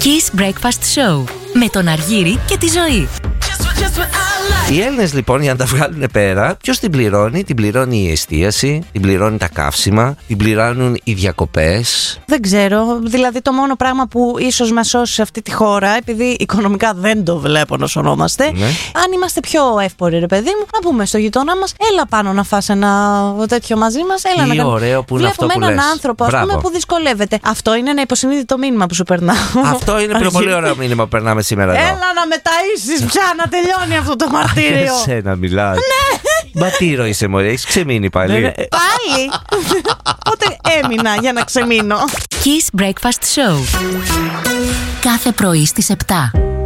Kiss Breakfast Show με τον Αργύρη και τη Ζωή. Οι Έλληνες λοιπόν, για να τα βγάλουν πέρα, ποιος την πληρώνει? Την πληρώνει η εστίαση, την πληρώνει τα καύσιμα, την πληρώνουν οι διακοπές. Δεν ξέρω. Δηλαδή, το μόνο πράγμα που ίσως μας σώσει σε αυτή τη χώρα, επειδή οικονομικά δεν το βλέπω να σωνόμαστε, αν είμαστε πιο εύποροι, ρε παιδί μου, να πούμε στο γειτονά μας, έλα πάνω να φας ένα τέτοιο μαζί μας. Έλα Τι να ωραίο που είναι αυτό που λες. Βλέπουμε έναν άνθρωπο, ας πούμε, που δυσκολεύεται. Αυτό είναι ένα υποσυνείδητο μήνυμα που σου περνάω. Αυτό είναι πιο πολύ ωραίο μήνυμα που περνάμε σήμερα εδώ. Έλα να με ταΐσεις πια, να τελειώνει αυτό το μαρτύριο. Για σένα μιλάς. Μπατήρο είσαι μωρέ, έχεις ξεμείνει πάλι. Πάλι. Πότε έμεινα για να ξεμείνω. Kiss Breakfast Show. Κάθε πρωί στις 7.